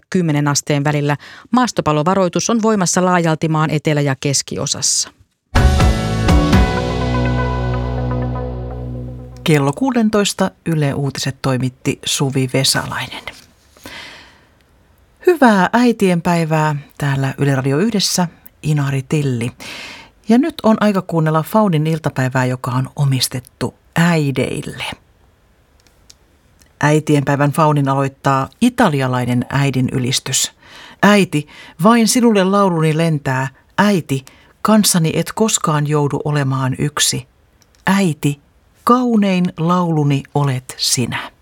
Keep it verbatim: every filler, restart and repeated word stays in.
kymmenen asteen välillä. Maastopalovaroitus on voimassa laajalti maan etelä- ja keskiosassa. Kello kuusitoista Yle Uutiset toimitti Suvi Vesalainen. Hyvää äitienpäivää täällä Yle Radio Yhdessä, Inari Tilli. Ja nyt on aika kuunnella Faunin iltapäivää, joka on omistettu äideille. Äitienpäivän Faunin aloittaa italialainen äidin ylistys. Äiti, vain sinulle lauluni lentää. Äiti, kanssani et koskaan joudu olemaan yksi. Äiti, kaunein lauluni olet sinä.